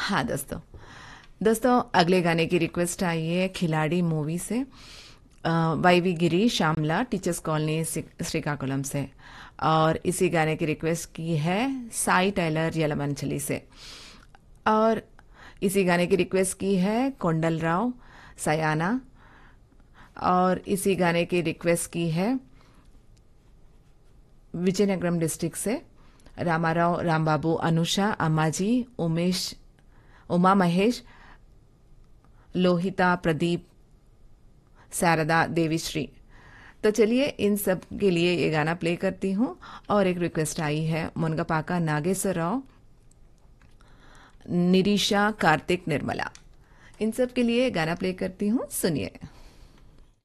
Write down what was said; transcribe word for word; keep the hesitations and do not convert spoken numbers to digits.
हाँ दोस्तों, दोस्तों अगले गाने की रिक्वेस्ट आई है खिलाड़ी मूवी से। अ, why we Giri Shyamala teachers colony Shri- Srikakulam से। और इसी गाने की रिक्वेस्ट की है साई टेलर यलमंचली से। और इसी गाने की रिक्वेस्ट की है कोंडल राव सयाना। और इसी गाने की रिक्वेस्ट की है विजयनगरम डिस्ट्रिक्ट से रामाराव रामबाबू अनुषा अम्माजी उमेश उमा महेश लोहिता प्रदीप शारदा देवीश्री। तो चलिए इन सब के लिए ये गाना प्ले करती हूँ। और एक रिक्वेस्ट आई है मुनगपाका नागेश्वर राव निरीशा कार्तिक निर्मला। इन सब के लिए गाना प्ले करती हूँ, सुनिए।